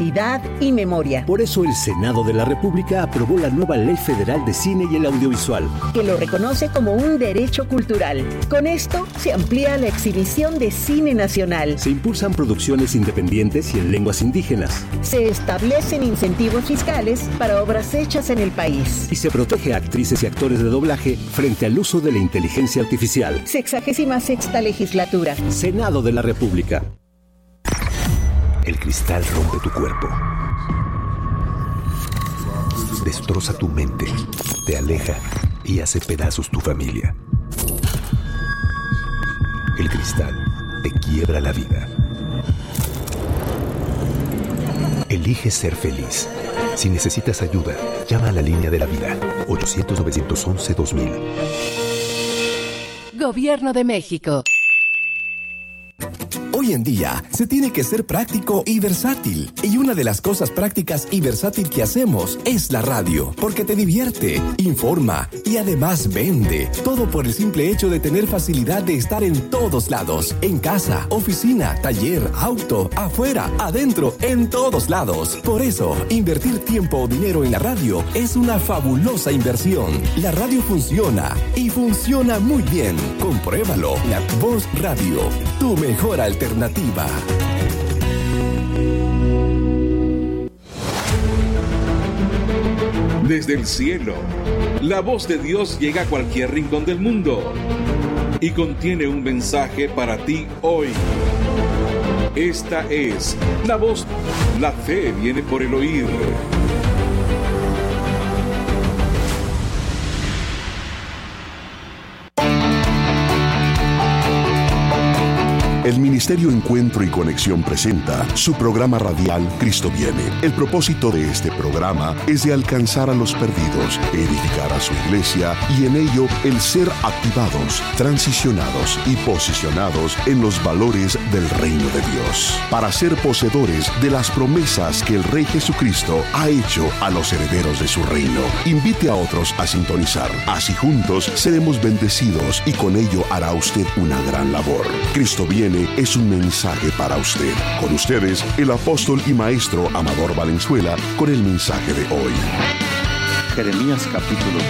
calidad y memoria. Por eso el Senado de la República aprobó la nueva Ley Federal de Cine y el Audiovisual, que lo reconoce como un derecho cultural. Con esto se amplía la exhibición de cine nacional. Se impulsan producciones independientes y en lenguas indígenas. Se establecen incentivos fiscales para obras hechas en el país. Y se protege a actrices y actores de doblaje frente al uso de la inteligencia artificial. 66ª legislatura. Senado de la República. El cristal rompe tu cuerpo. Destroza tu mente, te aleja y hace pedazos tu familia. El cristal te quiebra la vida. Elige ser feliz. Si necesitas ayuda, llama a la línea de la vida. 800-911-2000. Gobierno de México. Hoy en día se tiene que ser práctico y versátil. Y una de las cosas prácticas y versátil que hacemos es la radio, porque te divierte, informa y además vende. Todo por el simple hecho de tener facilidad de estar en todos lados. En casa, oficina, taller, auto, afuera, adentro, en todos lados. Por eso, invertir tiempo o dinero en la radio es una fabulosa inversión. La radio funciona y funciona muy bien. Compruébalo. La Voz Radio, tu mejor alternativa. Desde el cielo, la voz de Dios llega a cualquier rincón del mundo y contiene un mensaje para ti hoy. Esta es la voz. La fe viene por el oír. El Ministerio Encuentro y Conexión presenta su programa radial Cristo Viene. El propósito de este programa es de alcanzar a los perdidos, edificar a su iglesia y en ello el ser activados, transicionados y posicionados en los valores del reino de Dios, para ser poseedores de las promesas que el Rey Jesucristo ha hecho a los herederos de su reino. Invite a otros a sintonizar. Así juntos seremos bendecidos y con ello hará usted una gran labor. Cristo Viene es un mensaje para usted. Con ustedes, el apóstol y maestro Amador Valenzuela, con el mensaje de hoy. Jeremías capítulo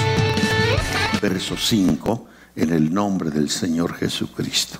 2, verso 5, en el nombre del Señor Jesucristo.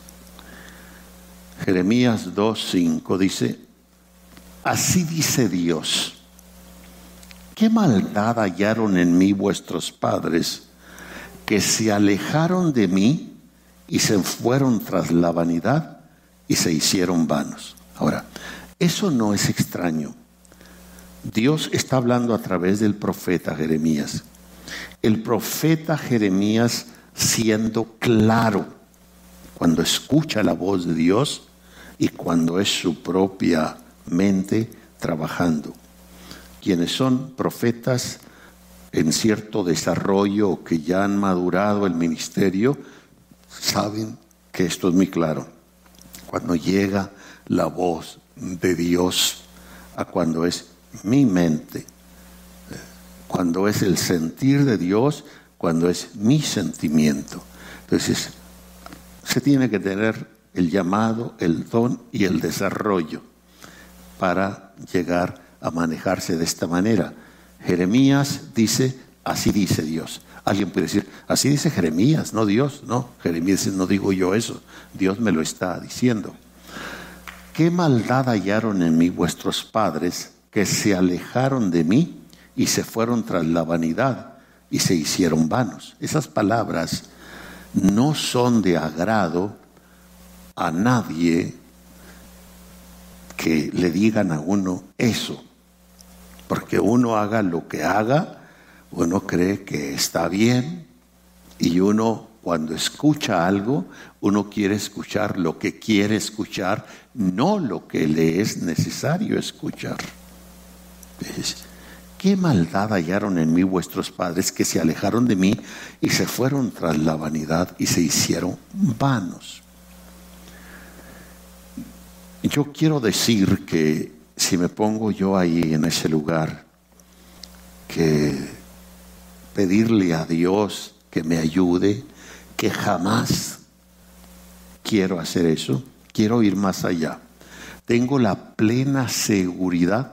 Jeremías 2:5 dice: así dice Dios, ¿qué maldad hallaron en mí vuestros padres, que se alejaron de mí y se fueron tras la vanidad y se hicieron vanos? Ahora, eso no es extraño. Dios está hablando a través del profeta Jeremías. El profeta Jeremías, siendo claro cuando escucha la voz de Dios y cuando es su propia mente trabajando. Quienes son profetas en cierto desarrollo, que ya han madurado el ministerio, saben que esto es muy claro. Cuando llega la voz de Dios a cuando es mi mente, cuando es el sentir de Dios, cuando es mi sentimiento. Entonces, se tiene que tener el llamado, el don y el desarrollo para llegar a manejarse de esta manera. Jeremías dice, así dice Dios. Alguien puede decir, así dice Jeremías, no Dios. No, Jeremías dice, no digo yo eso, Dios me lo está diciendo. ¿Qué maldad hallaron en mí vuestros padres, que se alejaron de mí y se fueron tras la vanidad y se hicieron vanos? Esas palabras no son de agrado a nadie que le digan a uno eso, porque uno haga lo que haga, uno cree que está bien, y uno cuando escucha algo, uno quiere escuchar lo que quiere escuchar, no lo que le es necesario escuchar. ¿Ves? ¿Qué maldad hallaron en mí vuestros padres, que se alejaron de mí y se fueron tras la vanidad y se hicieron vanos? Yo quiero decir que si me pongo yo ahí en ese lugar, que pedirle a Dios que me ayude, que jamás quiero hacer eso, quiero ir más allá. Tengo la plena seguridad